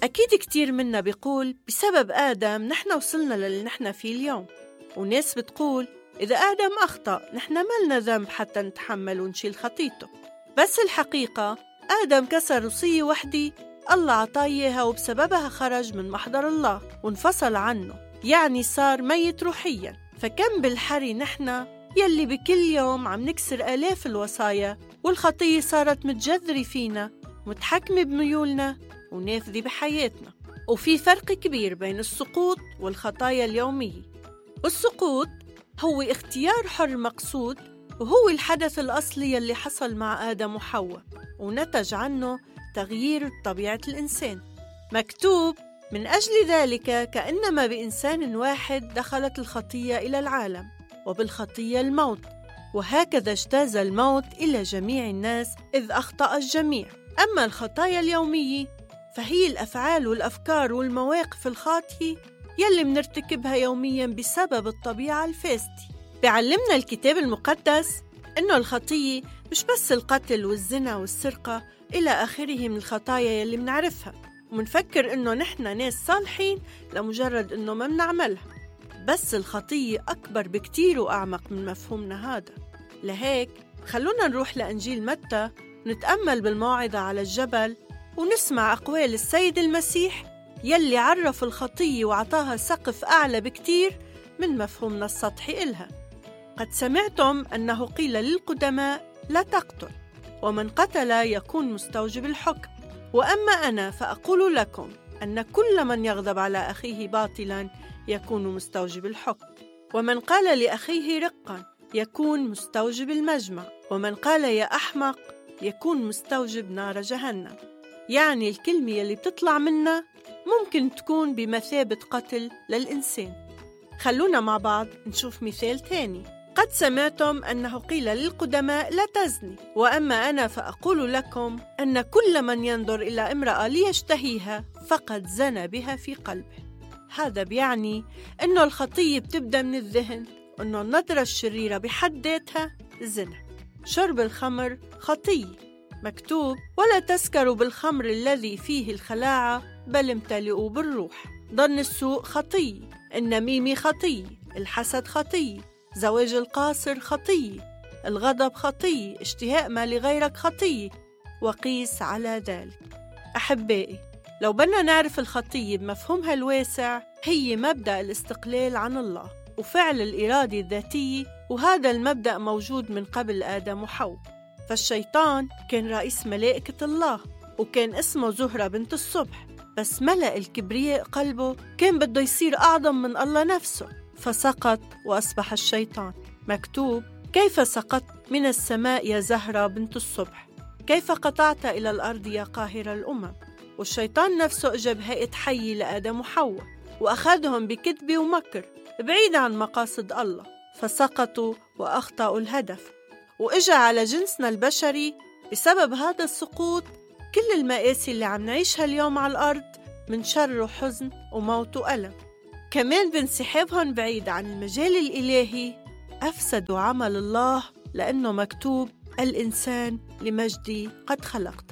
أكيد كتير منا بيقول بسبب آدم نحن وصلنا للي نحن فيه اليوم، وناس بتقول إذا آدم أخطأ نحن مالنا ذنب حتى نتحمل ونشيل خطيته. بس الحقيقة آدم كسر وصية وحدة الله عطاياها، وبسببها خرج من محضر الله وانفصل عنه، يعني صار ميت روحيا. فكم بالحري نحن يلي بكل يوم عم نكسر آلاف الوصايا، والخطية صارت متجذرة فينا متحكمة بميولنا ونافذة بحياتنا. وفي فرق كبير بين السقوط والخطايا اليومية. والسقوط هو اختيار حر مقصود، وهو الحدث الأصلي يلي حصل مع آدم وحواء ونتج عنه تغيير طبيعة الإنسان. مكتوب من أجل ذلك كأنما بإنسان واحد دخلت الخطية إلى العالم، وبالخطية الموت، وهكذا اجتاز الموت إلى جميع الناس إذ أخطأ الجميع. أما الخطايا اليومية فهي الأفعال والأفكار والمواقف الخاطئة يلي منرتكبها يومياً بسبب الطبيعة الفاسدة. بيعلمنا الكتاب المقدس إنه الخطية مش بس القتل والزنا والسرقة إلى آخره من الخطايا يلي منعرفها ومنفكر إنه نحن ناس صالحين لمجرد إنه ما منعملها. بس الخطية أكبر بكتير وأعمق من مفهومنا هذا. لهيك خلونا نروح لإنجيل متى نتأمل بالموعظة على الجبل ونسمع أقوال السيد المسيح يلي عرف الخطية وعطاها سقف أعلى بكتير من مفهومنا السطحي إلها. قد سمعتم أنه قيل للقدماء لا تقتل، ومن قتل يكون مستوجب الحكم، وأما أنا فأقول لكم أن كل من يغضب على أخيه باطلاً يكون مستوجب الحكم، ومن قال لأخيه رقاً يكون مستوجب المجمع، ومن قال يا أحمق يكون مستوجب نار جهنم. يعني الكلمة اللي بتطلع منا ممكن تكون بمثابة قتل للإنسان. خلونا مع بعض نشوف مثال تاني. قد سمعتم أنه قيل للقدماء لا تزني، وأما أنا فأقول لكم أن كل من ينظر إلى امرأة ليشتهيها فقد زنى بها في قلبه. هذا بيعني أنه الخطية بتبدأ من الذهن، وأنه النظرة الشريرة بحد ذاتها زنا. شرب الخمر خطية. مكتوب ولا تسكروا بالخمر الذي فيه الخلاعة بل امتلئوا بالروح. ظن السوء خطية، النميمة خطية، الحسد خطية، زواج القاصر خطية، الغضب خطية، اشتهاء ما لغيرك خطية، وقيس على ذلك. أحبائي، لو بدنا نعرف الخطية بمفهومها الواسع، هي مبدأ الاستقلال عن الله وفعل الإرادة الذاتية، وهذا المبدأ موجود من قبل آدم وحواء. فالشيطان كان رئيس ملائكة الله وكان اسمه زهرة بنت الصبح، بس ملأ الكبرياء قلبه كان بده يصير أعظم من الله نفسه، فسقط وأصبح الشيطان. مكتوب كيف سقطت من السماء يا زهرة بنت الصبح، كيف قطعت إلى الأرض يا قاهر الأمم. والشيطان نفسه إجا بهيئة حي لآدم وحواء وأخذهم بكذب ومكر بعيد عن مقاصد الله، فسقطوا وأخطأوا الهدف. وإجا على جنسنا البشري بسبب هذا السقوط كل المآسي اللي عم نعيشها اليوم على الأرض من شر وحزن وموت وألم. كمان بانسحابهم بعيد عن المجال الإلهي أفسدوا عمل الله، لأنه مكتوب الإنسان لمجدي قد خلقته.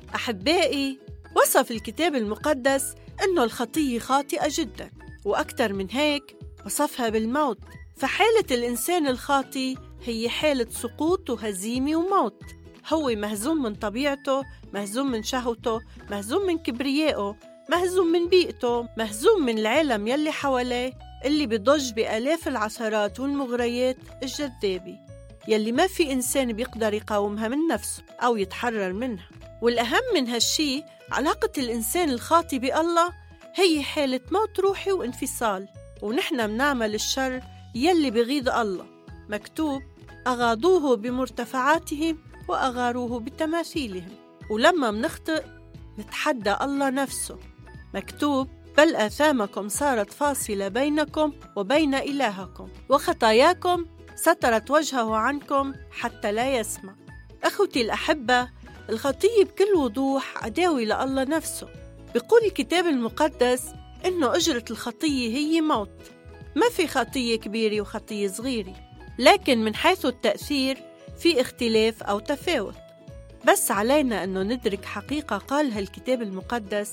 أحبائي، وصف الكتاب المقدس أنه الخطية خاطئة جدا، وأكثر من هيك وصفها بالموت. فحالة الإنسان الخاطئ هي حالة سقوط وهزيمة وموت. هو مهزوم من طبيعته، مهزوم من شهوته، مهزوم من كبريائه، مهزوم من بيئته، مهزوم من العالم يلي حواليه اللي بيضج بآلاف العثرات والمغريات الجذابة يلي ما في إنسان بيقدر يقاومها من نفسه أو يتحرر منها. والأهم من هالشي علاقة الإنسان الخاطئ بالله هي حالة موت روحي وانفصال، ونحن منعمل الشر يلي بغيظ الله. مكتوب أغاضوه بمرتفعاتهم وأغاروه بتماثيلهم. ولما منخطئ نتحدى الله نفسه. مكتوب بل آثامكم صارت فاصلة بينكم وبين إلهكم، وخطاياكم سترت وجهه عنكم حتى لا يسمع. أخوتي الأحبة، الخطية بكل وضوح عداوة لله نفسه. بيقول الكتاب المقدس إنه أجرة الخطية هي موت. ما في خطية كبيرة وخطية صغيرة، لكن من حيث التأثير في اختلاف أو تفاوت. بس علينا أنه ندرك حقيقة قالها الكتاب المقدس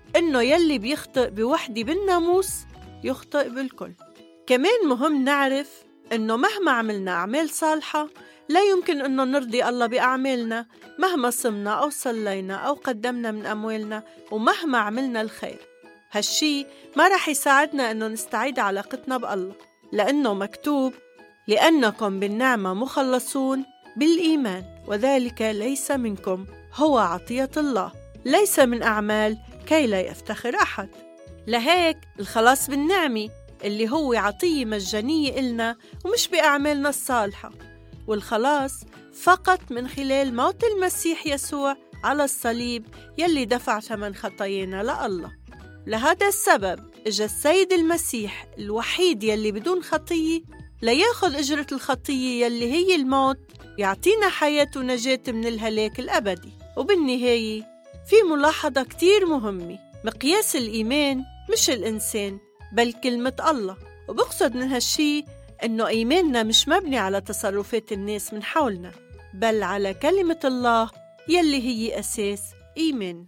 إنه يلي بيخطئ بوحدة بالناموس يخطئ بالكل. كمان مهم نعرف إنه مهما عملنا أعمال صالحة لا يمكن إنه نرضي الله بأعمالنا، مهما صمنا أو صلينا أو قدمنا من أموالنا ومهما عملنا الخير. هالشي ما رح يساعدنا إنه نستعيد علاقتنا بالله، لأنه مكتوب: لأنكم بالنعمة مخلصون بالإيمان، وذلك ليس منكم، هو عطية الله، ليس من أعمال كي لا يفتخر أحد. لهيك الخلاص بالنعمة اللي هو عطية مجانية إلنا ومش بأعمالنا الصالحة، والخلاص فقط من خلال موت المسيح يسوع على الصليب يلي دفع ثمن خطايانا لله. لهذا السبب اجى السيد المسيح الوحيد يلي بدون خطية لياخذ أجرة الخطية يلي هي الموت، يعطينا حياة ونجاة من الهلاك الأبدي. وبالنهاية في ملاحظة كتير مهمة: مقياس الإيمان مش الإنسان بل كلمة الله. وبقصد من هالشي إنه إيماننا مش مبني على تصرفات الناس من حولنا، بل على كلمة الله يلي هي أساس إيماننا.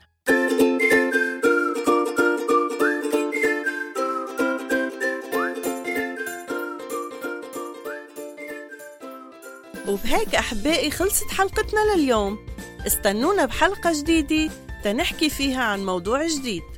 وبهيك أحبائي خلصت حلقتنا لليوم. استنونا بحلقة جديدة تنحكي فيها عن موضوع جديد.